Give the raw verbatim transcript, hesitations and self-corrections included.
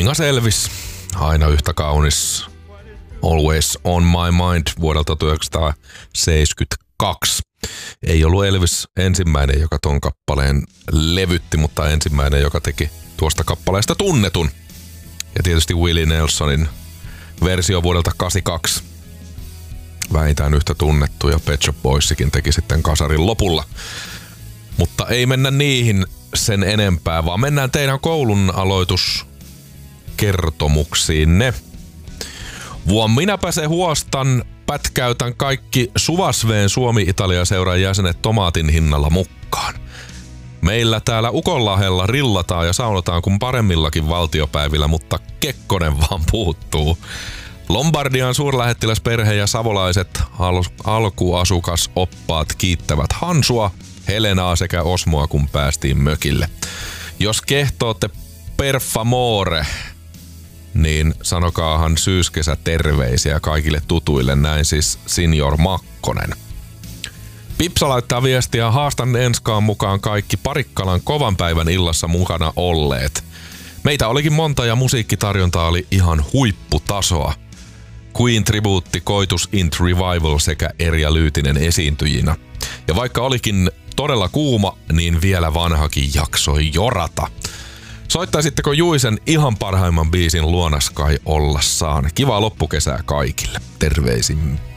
Kuningas Elvis, aina yhtä kaunis. Always on my mind vuodelta tuhatyhdeksänsataaseitsemänkymmentäkaksi. Ei ollut Elvis ensimmäinen, joka ton kappaleen levytti, mutta ensimmäinen, joka teki tuosta kappaleesta tunnetun. Ja tietysti Willie Nelsonin versio vuodelta kahdeksankymmentäkaksi. Vähintään yhtä tunnettu, ja Pet Shop Boysikin teki sitten kasarin lopulla. Mutta ei mennä niihin sen enempää, vaan mennään teidän koulun aloituskertomuksiinne. Vuon minäpä se huostan, pätkäytän kaikki Suvasveen Suomi-Italia-seuran jäsenet tomaatin hinnalla mukaan. Meillä täällä Ukonlahella rillataan ja saunotaan kuin paremmillakin valtiopäivillä, mutta Kekkonen vaan puuttuu. Lombardian suurlähettiläsperhe ja savolaiset al- alkuasukasoppaat kiittävät Hansua, Helenaa sekä Osmoa, kun päästiin mökille. Jos kehtootte per favore, niin sanokaahan syyskesä terveisiä kaikille tutuille, näin siis Senior Makkonen. Pipsa laittaa viestiä, haastan enskaan mukaan kaikki Parikkalan kovan päivän illassa mukana olleet. Meitä olikin monta ja musiikkitarjonta oli ihan huipputasoa. Queen tribuutti, Koitus Int Revival sekä Erja Lyytinen esiintyjinä. Ja vaikka olikin todella kuuma, niin vielä vanhakin jaksoi jorata. Soittaisitteko Juisen ihan parhaimman biisin Luona Sky ollassaan? Kivaa loppukesää kaikille. Terveisin